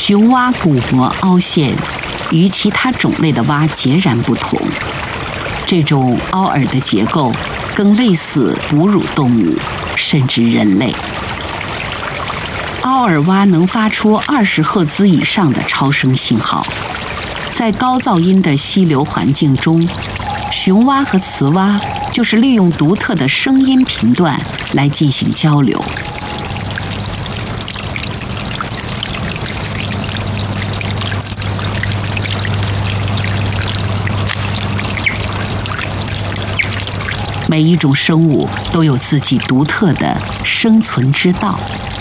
雄蛙鼓膜凹陷与其他种类的蛙截然不同，这种凹耳的结构更类似哺乳动物，甚至人类。凹耳蛙能发出20赫兹以上的超声信号，在高噪音的溪流环境中，雄蛙和雌蛙就是利用独特的声音频段来进行交流。每一种生物都有自己独特的生存之道。